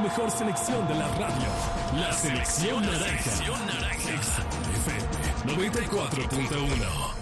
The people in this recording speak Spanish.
mejor selección de la radio. La Selección Naranja. FM 94.1.